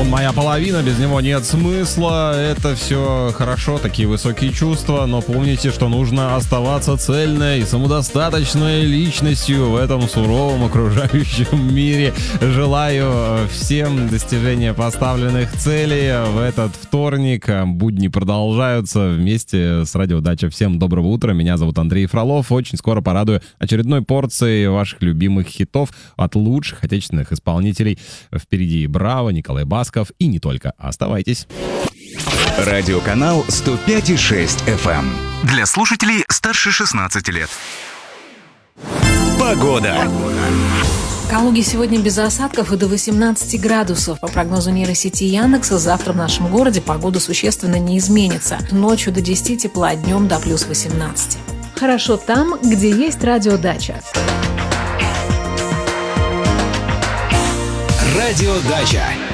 моя половина, без него нет смысла. Это все хорошо, такие высокие чувства, но помните, что нужно оставаться цельной и самодостаточной личностью в этом суровом окружающем мире. Желаю всем достижения поставленных целей в этот вторник. Будни продолжаются вместе с Радио Дача. Всем доброго утра, меня зовут Андрей Фролов. Очень скоро порадую очередной порцией ваших любимых хитов от лучших отечественных исполнителей. Впереди Браво, Николай Басков и не только. Оставайтесь. Радиоканал 105,6 FM. Для слушателей старше 16 лет. Погода. В Калуге сегодня без осадков и до 18 градусов. По прогнозу нейросети Яндекса, завтра в нашем городе погода существенно не изменится. Ночью до 10 тепла, днем до плюс 18. Хорошо там, где есть радиодача. Радио Дача.